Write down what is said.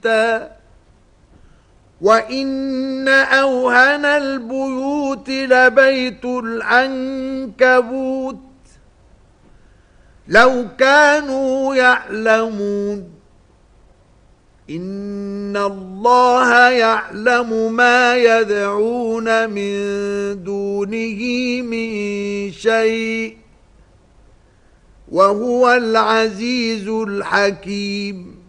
وَإِنَّ أَوْهَنَ الْبُيُوتِ لَبَيْتُ الْعَنكَبُوتِ لَوْ كَانُوا يَعْلَمُونَ إِنَّ اللَّهَ يَعْلَمُ مَا يَدْعُونَ مِن دُونِهِ مِن شَيْءٍ وَهُوَ الْعَزِيزُ الْحَكِيمُ.